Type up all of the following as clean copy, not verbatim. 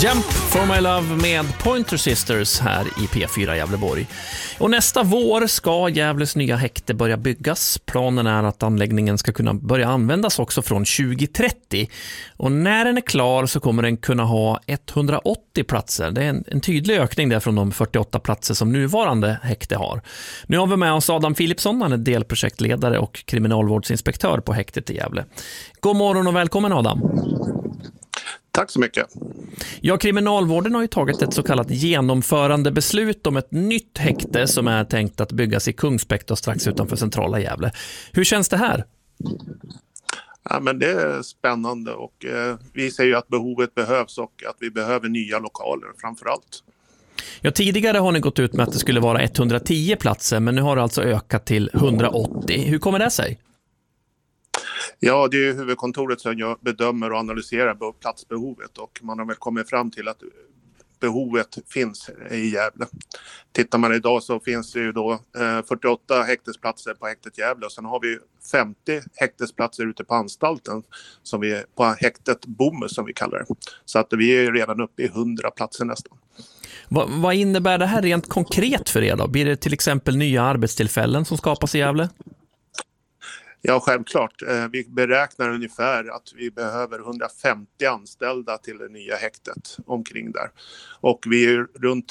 Jump for my love med Pointer Sisters här i P4 Gävleborg. Och nästa vår ska Gävles nya häkte börja byggas. Planen är att anläggningen ska kunna börja användas också från 2030. Och när den är klar så kommer den kunna ha 180 platser. Det är en tydlig ökning där från de 48 platser som nuvarande häkte har. Nu har vi med oss Adam Philipsson, han är delprojektledare och kriminalvårdsinspektör på häktet i Gävle. God morgon och välkommen Adam. Tack så mycket. Ja, kriminalvården har ju tagit ett så kallat genomförande beslut om ett nytt häkte som är tänkt att byggas i Kungsbäck och strax utanför centrala Gävle. Hur känns det här? Ja, men det är spännande och vi ser ju att behovet behövs och att vi behöver nya lokaler framför allt. Ja, tidigare har ni gått ut med att det skulle vara 110 platser men nu har det alltså ökat till 180. Hur kommer det sig? Ja, det är ju huvudkontoret som jag bedömer och analyserar platsbehovet och man har väl kommit fram till att behovet finns i Gävle. Tittar man idag så finns det ju då 48 häktesplatser på häktet Gävle och sen har vi 50 häktesplatser ute på anstalten som vi på häktet Bomhus som vi kallar det. Så att vi är redan uppe i 100 platser nästan. Vad innebär det här rent konkret för er då? Blir det till exempel nya arbetstillfällen som skapas i Gävle? Ja, självklart. Vi beräknar ungefär att vi behöver 150 anställda till det nya häktet omkring där. Och vi är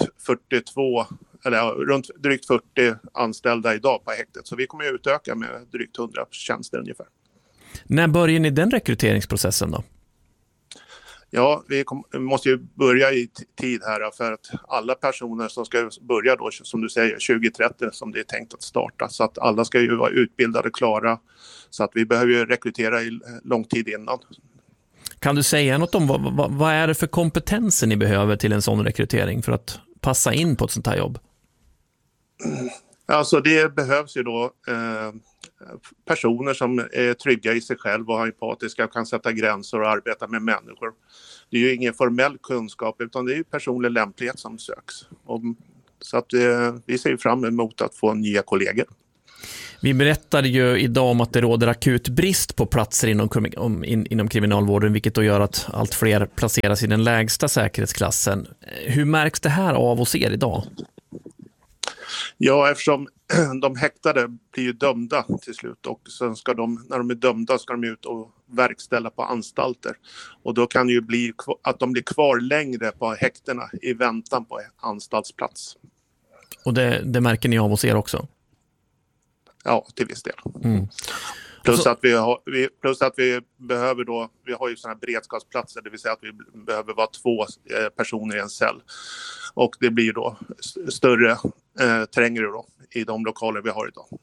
runt drygt 40 anställda idag på häktet. Så vi kommer utöka med drygt 100 tjänster ungefär. När börjar ni den rekryteringsprocessen då? Ja, vi måste ju börja i tid här för att alla personer som ska börja då, som du säger, 2030 som det är tänkt att starta. Så att alla ska ju vara utbildade och klara. Så att vi behöver ju rekrytera i lång tid innan. Kan du säga något om vad är det för kompetenser ni behöver till en sån rekrytering för att passa in på ett sånt här jobb? Alltså det behövs ju då personer som är trygga i sig själv och har empatiska och kan sätta gränser och arbeta med människor. Det är ju ingen formell kunskap utan det är ju personlig lämplighet som söks. Så att vi ser fram emot att få nya kollegor. Vi berättade ju idag om att det råder akut brist på platser inom kriminalvården vilket då gör att allt fler placeras i den lägsta säkerhetsklassen. Hur märks det här av hos er idag? Ja, eftersom de häktade blir ju dömda till slut och sen ska när de är dömda ska de ut och verkställa på anstalter. Och då kan det ju bli att de blir kvar längre på häktena i väntan på anstaltsplats. Och det märker ni av hos er också? Ja, till viss del. Mm. Plus att vi behöver då, vi har ju sådana här beredskapsplatser, det vill säga att vi behöver vara 2 personer i en cell. Och det blir då större trängre då i de lokaler vi har idag.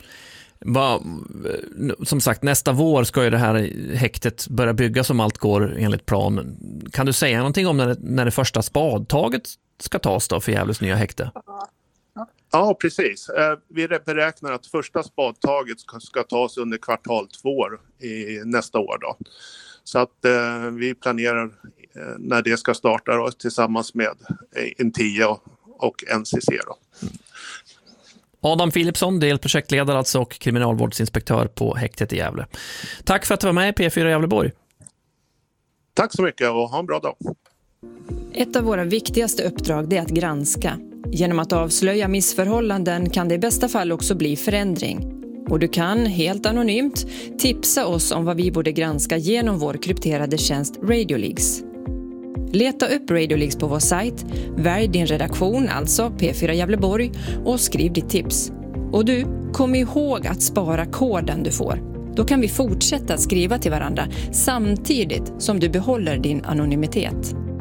Som sagt, nästa vår ska ju det här häktet börja byggas om allt går enligt plan. Kan du säga någonting om när det första spadtaget ska tas då för Gävles nya häkte? Ja, precis. Vi beräknar att första spadtaget ska tas under kvartal 2 i nästa år då. Så att vi planerar när det ska starta då, tillsammans med Intia och NCC då. Adam Philipsson, delprojektledare alltså och kriminalvårdsinspektör på häktet i Gävle. Tack för att du var med i P4 Gävleborg. Tack så mycket och ha en bra dag. Ett av våra viktigaste uppdrag är att granska. Genom att avslöja missförhållanden kan det i bästa fall också bli förändring. Och du kan, helt anonymt, tipsa oss om vad vi borde granska genom vår krypterade tjänst Radio Leaks. Leta upp Radio Leaks på vår sajt, välj din redaktion, alltså P4 Gävleborg, och skriv ditt tips. Och du, kom ihåg att spara koden du får. Då kan vi fortsätta att skriva till varandra samtidigt som du behåller din anonymitet.